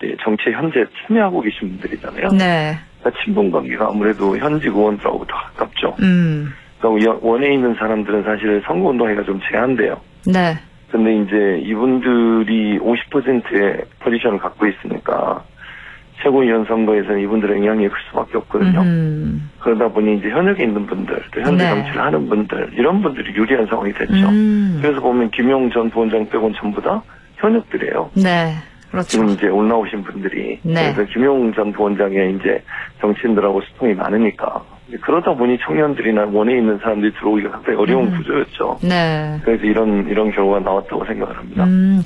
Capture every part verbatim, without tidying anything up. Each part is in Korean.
정치에 현재 참여하고 계신 분들이잖아요. 네. 그러니까 친분 관계가 아무래도 현직 의원들하고 더 가깝죠. 음. 그러니까 원에 있는 사람들은 사실 선거운동회가 좀 제한돼요. 네. 근데 이제 이분들이 오십 퍼센트의 포지션을 갖고 있으니까 최고위원 선거에서는 이분들의 영향력이 클 수밖에 없거든요. 음. 그러다 보니 이제 현역에 있는 분들, 또 현재 네. 정치를 하는 분들, 이런 분들이 유리한 상황이 됐죠. 음. 그래서 보면 김용 전 부원장 빼고는 전부 다 현역들이에요. 네. 그렇죠. 지금 이제 올라오신 분들이. 네. 그래서 김용 전 부원장의 이제 정치인들하고 소통이 많으니까. 그러다 보니 청년들이나 원에 있는 사람들이 들어오기가 상당히 어려운 음. 구조였죠. 네. 그래서 이런, 이런 결과가 나왔다고 생각을 합니다. 음.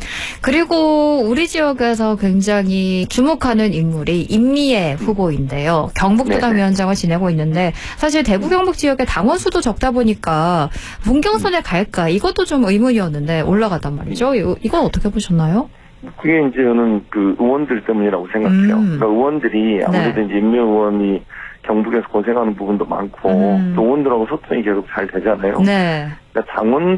그리고 우리 지역에서 굉장히 주목하는 인물이 임미애 후보인데요. 경북도당 네네. 위원장을 지내고 있는데 사실 대구 경북 지역에 당원 수도 적다 보니까 문경선에 갈까 이것도 좀 의문이었는데 올라갔단 말이죠. 이거, 이건 어떻게 보셨나요? 그게 이제 저는 그 의원들 때문이라고 생각해요. 음. 그러니까 의원들이 아무래도 네. 이제 임미애 의원이 경북에서 고생하는 부분도 많고 음. 또 의원들하고 소통이 계속 잘 되잖아요. 네. 그러니까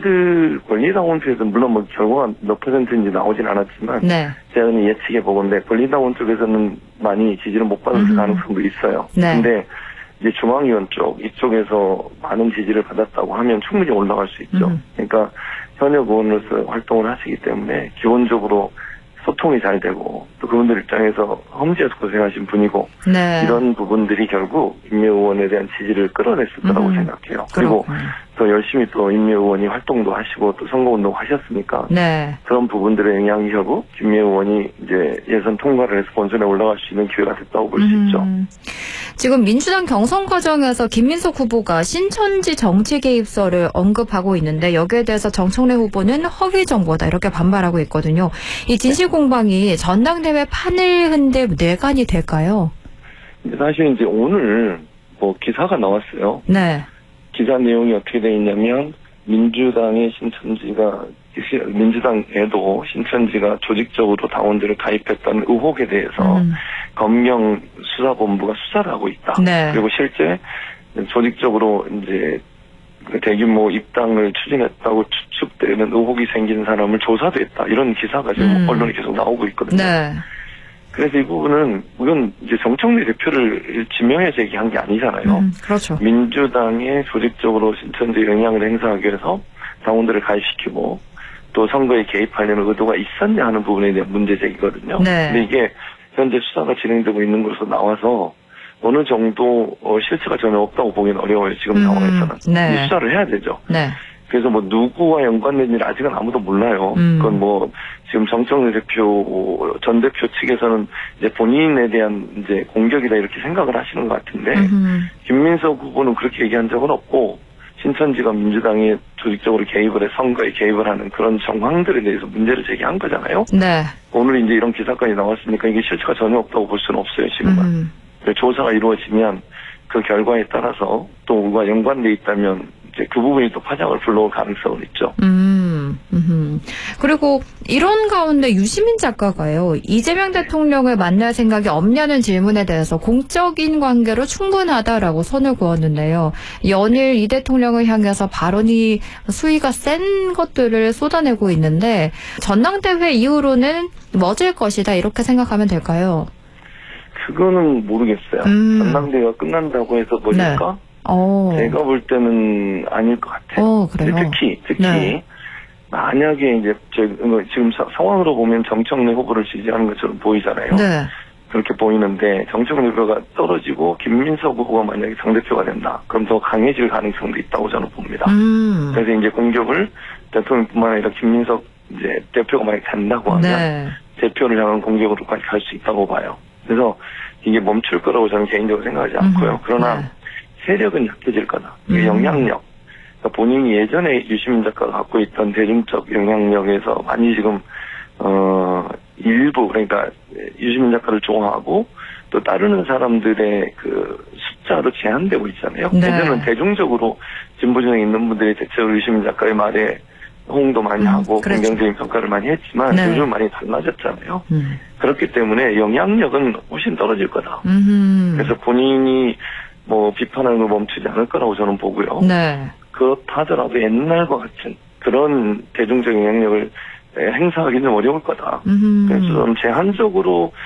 당원들 권리당원票에서 물론 뭐 결과가 몇 퍼센트인지 나오진 않았지만 네. 제가 예측해 보건데 권리당원 쪽에서는 많이 지지를 못 받을 음. 가능성도 있어요. 네. 근데 이제 중앙위원 쪽 이쪽에서 많은 지지를 받았다고 하면 충분히 올라갈 수 있죠. 음. 그러니까 현역 의원으로서 활동을 하시기 때문에 기본적으로 소통이 잘 되고 또 그분들 입장에서 험지에서 고생하신 분이고 네. 이런 부분들이 결국 임미애 의원에 대한 지지를 끌어냈을 거라고 음. 생각해요. 그리고 그렇군요. 더 열심히 또 임미애 의원이 활동도 하시고 또 선거운동 하셨으니까 네. 그런 부분들의 영향이 결국 김미애 의원이 이제 예선 통과를 해서 본선에 올라갈 수 있는 기회가 됐다고 볼 수 음. 있죠. 지금 민주당 경선 과정에서 김민석 후보가 신천지 정치 개입설을 언급하고 있는데 여기에 대해서 정청래 후보는 허위 정보다 이렇게 반발하고 있거든요. 이 진실 공방이 전당대회 판을 흔들 뇌관이 될까요? 사실 이제 오늘 뭐 기사가 나왔어요. 네. 기사 내용이 어떻게 되어 있냐면 민주당의 신천지가 민주당에도 신천지가 조직적으로 당원들을 가입했다는 의혹에 대해서 음. 검경 수사본부가 수사를 하고 있다. 네. 그리고 실제 조직적으로 이제 대규모 입당을 추진했다고 추측되는 의혹이 생긴 사람을 조사도 했다. 이런 기사가 지금 음. 언론에 계속 나오고 있거든요. 네. 그래서 이 부분은 이건 이제 정청래 대표를 지명해서 얘기한 게 아니잖아요. 음, 그렇죠. 민주당에 조직적으로 신천지 영향을 행사하기 위해서 당원들을 가입시키고 또 선거에 개입하려는 의도가 있었냐 하는 부분에 대한 문제 제기거든요. 네. 근데 이게 현재 수사가 진행되고 있는 것으로 나와서 어느 정도 어, 실체가 전혀 없다고 보기는 어려워요. 지금 음, 상황에서는. 네. 이 수사를 해야 되죠. 네. 그래서 뭐 누구와 연관된지 아직은 아무도 몰라요. 음. 그건 뭐 지금 정청래 대표 전 대표 측에서는 이제 본인에 대한 이제 공격이다 이렇게 생각을 하시는 것 같은데 음. 김민석 후보는 그렇게 얘기한 적은 없고 신천지가 민주당에 조직적으로 개입을 해 선거에 개입을 하는 그런 정황들에 대해서 문제를 제기한 거잖아요. 네. 오늘 이제 이런 기사까지 나왔으니까 이게 실체가 전혀 없다고 볼 수는 없어요 지금은. 음. 조사가 이루어지면 그 결과에 따라서 또 우리가 연관돼 있다면 이제 그 부분이 또 파장을 불러올 가능성은 있죠. 음, 음. 그리고 이런 가운데 유시민 작가가요, 이재명 대통령을 만날 생각이 없냐는 질문에 대해서 공적인 관계로 충분하다라고 선을 그었는데요. 연일 이 대통령을 향해서 발언이 수위가 센 것들을 쏟아내고 있는데 전당대회 이후로는 멎을 것이다 이렇게 생각하면 될까요? 그거는 모르겠어요. 음. 전당대회가 끝난다고 해서 뭐일까? 네. 오. 제가 볼 때는 아닐 것 같아요. 어, 그래요? 특히, 특히, 네. 만약에 이제, 저, 지금 사, 상황으로 보면 정청래 후보를 지지하는 것처럼 보이잖아요. 네. 그렇게 보이는데, 정청래 후보가 떨어지고, 김민석 후보가 만약에 당대표가 된다. 그럼 더 강해질 가능성도 있다고 저는 봅니다. 음. 그래서 이제 공격을 대통령뿐만 아니라 김민석 이제 대표가 만약에 된다고 하면, 네. 대표를 향한 공격으로까지 갈 수 있다고 봐요. 그래서 이게 멈출 거라고 저는 개인적으로 생각하지 않고요. 음, 그러나 네. 세력은 약해질 거다. 이게 음. 영향력. 그러니까 본인이 예전에 유시민 작가가 갖고 있던 대중적 영향력에서 많이 지금 어 일부 그러니까 유시민 작가를 좋아하고 또 따르는 사람들의 그 숫자로 제한되고 있잖아요. 네. 예전에는 대중적으로 진보진영에 있는 분들이 대체로 유시민 작가의 말에 호응도 많이 음, 하고 그렇죠. 긍정적인 평가를 많이 했지만 네. 요즘 많이 달라졌잖아요. 음. 그렇기 때문에 영향력은 훨씬 떨어질 거다. 음. 그래서 본인이 뭐 비판하는 걸 멈추지 않을 거라고 저는 보고요. 네. 그렇다 하더라도 옛날과 같은 그런 대중적 영향력을 행사하기는 어려울 거다. 음. 그래서 좀 제한적으로